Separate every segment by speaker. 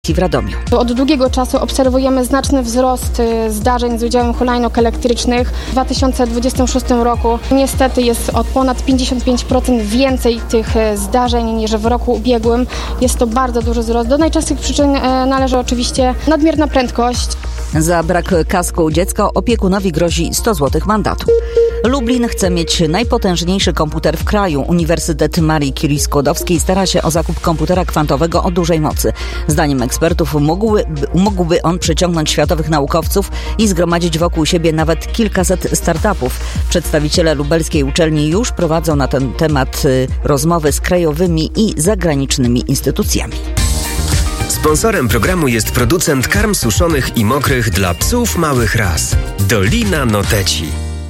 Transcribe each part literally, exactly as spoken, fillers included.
Speaker 1: w Radomiu.
Speaker 2: Od długiego czasu obserwujemy znaczny wzrost zdarzeń z udziałem hulajnóg elektrycznych. W dwa tysiące dwudziestym szóstym roku niestety jest o ponad pięćdziesiąt pięć procent więcej tych zdarzeń niż w roku ubiegłym. Jest to bardzo duży wzrost. Do najczęstszych przyczyn należy oczywiście nadmierna prędkość.
Speaker 1: Za brak kasku dziecka opiekunowi grozi sto złotych mandatu. Lublin chce mieć najpotężniejszy komputer w kraju. Uniwersytet Marii Curie Skłodowskiej stara się o zakup komputera kwantowego o dużej mocy. Zdaniem ekspertów mógłby, mógłby on przyciągnąć światowych naukowców i zgromadzić wokół siebie nawet kilkaset startupów. Przedstawiciele lubelskiej uczelni już prowadzą na ten temat rozmowy z krajowymi i zagranicznymi instytucjami.
Speaker 3: Sponsorem programu jest producent karm suszonych i mokrych dla psów małych ras. Dolina Noteci.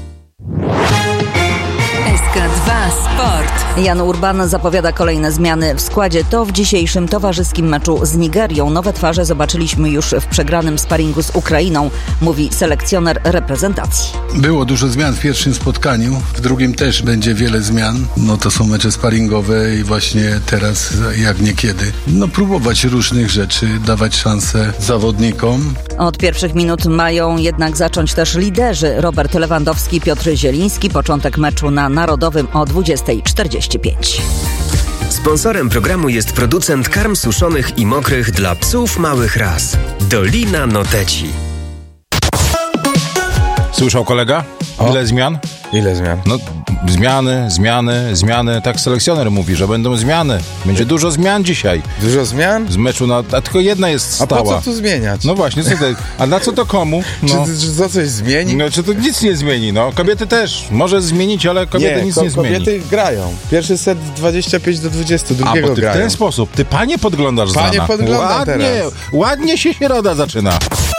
Speaker 4: S K dwa Sport.
Speaker 1: Jan Urban zapowiada kolejne zmiany w składzie. To w dzisiejszym towarzyskim meczu z Nigerią. Nowe twarze zobaczyliśmy już w przegranym sparingu z Ukrainą, mówi selekcjoner reprezentacji.
Speaker 5: Było dużo zmian w pierwszym spotkaniu, w drugim też będzie wiele zmian. No to są mecze sparingowe i właśnie teraz, jak niekiedy, no próbować różnych rzeczy, dawać szansę zawodnikom.
Speaker 1: Od pierwszych minut mają jednak zacząć też liderzy. Robert Lewandowski, Piotr Zieliński. Początek meczu na Narodowym o dwudziesta czterdzieści pięć.
Speaker 3: Sponsorem programu jest producent karm suszonych i mokrych dla psów małych ras. Dolina Noteci.
Speaker 6: Słyszał kolega? Ile o? zmian?
Speaker 7: Ile zmian?
Speaker 6: No, zmiany, zmiany, zmiany. Tak selekcjoner mówi, że będą zmiany. Będzie dużo zmian dzisiaj.
Speaker 7: Dużo zmian?
Speaker 6: Z meczu na... A tylko jedna jest stała.
Speaker 7: A po co tu zmieniać?
Speaker 6: No właśnie, co to, a na co to komu? No.
Speaker 7: Czy, czy to coś zmieni?
Speaker 6: No, czy to nic nie zmieni, no. Kobiety też. Może zmienić, ale kobiety nie, nic ko- nie zmieni.
Speaker 7: Kobiety grają. Pierwszy set dwadzieścia pięć do dwudziestu, drugiego
Speaker 6: grają. A, bo ty
Speaker 7: grają.
Speaker 6: w ten sposób. Ty panie podglądasz,
Speaker 7: Panie
Speaker 6: Zana.
Speaker 7: podgląda
Speaker 6: ładnie,
Speaker 7: teraz.
Speaker 6: Ładnie się środa zaczyna.